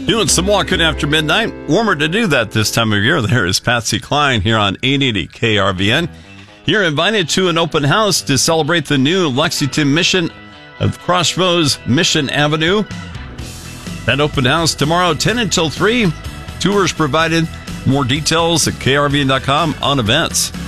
Doing some walking after midnight. Warmer to do that this time of year. There is Patsy Cline here on 880 KRVN. You're invited to an open house to celebrate the new Lexington Mission of Crossroads Mission Avenue. That open house tomorrow, 10 until 3. Tours provided. More details at krvn.com on events.